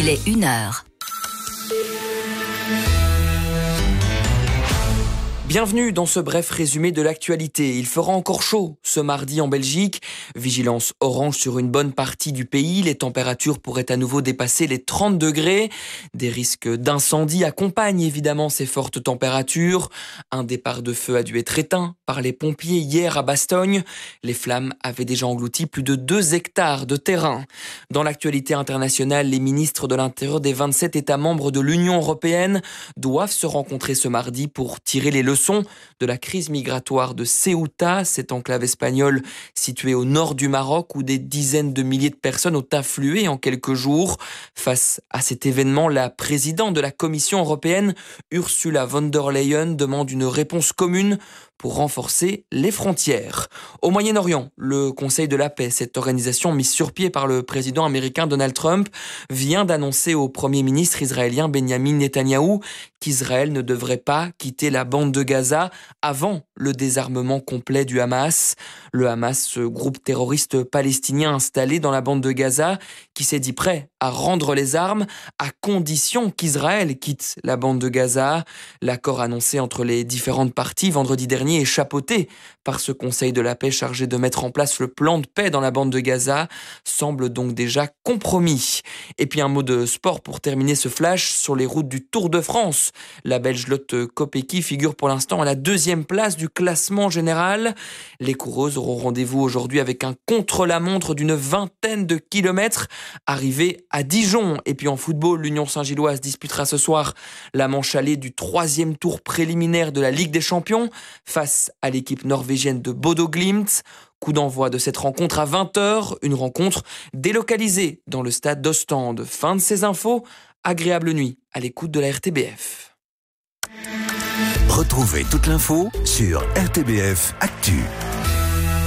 Les 1h. Bienvenue dans ce bref résumé de l'actualité. Il fera encore chaud ce mardi en Belgique. Vigilance orange sur une bonne partie du pays. Les températures pourraient à nouveau dépasser les 30 degrés. Des risques d'incendie accompagnent évidemment ces fortes températures. Un départ de feu a dû être éteint par les pompiers hier à Bastogne. Les flammes avaient déjà englouti plus de 2 hectares de terrain. Dans l'actualité internationale, les ministres de l'Intérieur des 27 États membres de l'Union européenne doivent se rencontrer ce mardi pour tirer les leçons de la crise migratoire de Ceuta, cette enclave espagnole située au nord du Maroc où des dizaines de milliers de personnes ont afflué en quelques jours. Face à cet événement, la présidente de la Commission européenne, Ursula von der Leyen, demande une réponse commune pour renforcer les frontières. Au Moyen-Orient, le Conseil de la paix, cette organisation mise sur pied par le président américain Donald Trump, vient d'annoncer au Premier ministre israélien Benjamin Netanyahou qu'Israël ne devrait pas quitter la bande de Gaza avant le désarmement complet du Hamas. Le Hamas, ce groupe terroriste palestinien installé dans la bande de Gaza, qui s'est dit prêt à rendre les armes à condition qu'Israël quitte la bande de Gaza. L'accord annoncé entre les différentes parties vendredi dernier est chapeauté par ce Conseil de la paix chargé de mettre en place le plan de paix dans la bande de Gaza, semble donc déjà compromis. Et puis un mot de sport pour terminer ce flash sur les routes du Tour de France. La Belge Lotte Kopecky figure pour l'instant à la 2e place du classement général. Les coureuses auront rendez-vous aujourd'hui avec un contre-la-montre d'une 20aine de kilomètres arrivé à Dijon. Et puis en football, l'Union Saint-Gilloise disputera ce soir la manche allée du 3e tour préliminaire de la Ligue des Champions face à l'équipe norvégienne de Bodo Glimt. Coup d'envoi de cette rencontre à 20h, une rencontre délocalisée dans le stade d'Ostende. Fin de ces infos, agréable nuit à l'écoute de la RTBF. Retrouvez toute l'info sur RTBF Actu.